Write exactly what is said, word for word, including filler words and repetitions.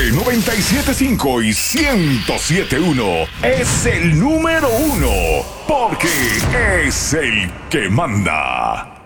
de noventa y siete punto cinco y ciento siete punto uno es el número uno porque es el que manda.